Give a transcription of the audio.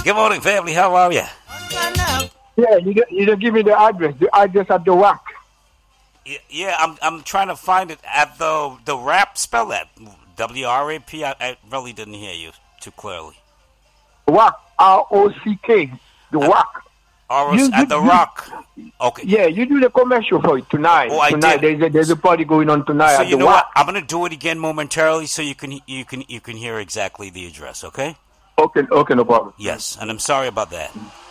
Good morning, family. How are you? Yeah, you don't give me the address. The address at the WAC. Yeah, I'm trying to find it at the rap. Spell that WRAP. I really didn't hear you too clearly. WAC, ROCK. The WAC. At the Rock. Okay. Yeah, you do the commercial for it tonight. Oh, I tonight did. There's a party going on tonight. So at you the know WAC. what? I'm gonna do it again momentarily, so you can hear exactly the address. Okay. Okay, no problem. Yes, and I'm sorry about that.